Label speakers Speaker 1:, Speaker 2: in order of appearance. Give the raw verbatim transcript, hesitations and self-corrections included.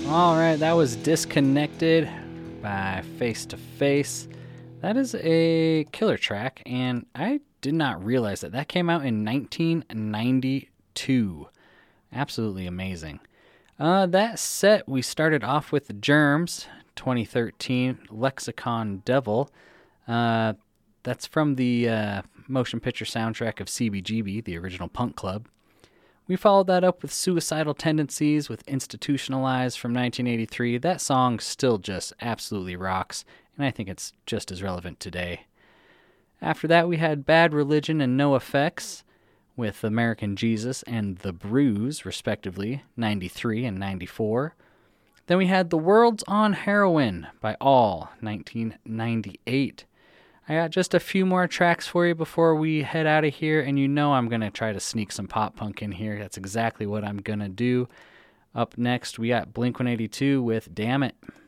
Speaker 1: All right, that was Disconnected by Face to Face. That is a killer track, and I did not realize that that came out in nineteen ninety-two. Absolutely amazing. Uh, that set, we started off with the Germs, twenty thirteen, Lexicon Devil. Uh, that's from the uh, motion picture soundtrack of C B G B, the original punk club. We followed that up with Suicidal Tendencies with Institutionalized from nineteen eighty-three. That song still just absolutely rocks, and I think it's just as relevant today. After that, we had Bad Religion and No Effects with American Jesus and The Bruise, respectively, ninety-three and ninety-four. Then we had The World's on Heroin by All, nineteen ninety-eight. I got just a few more tracks for you before we head out of here, and you know I'm going to try to sneak some pop punk in here. That's exactly what I'm going to do. Up next, we got Blink one eighty-two with Damn It.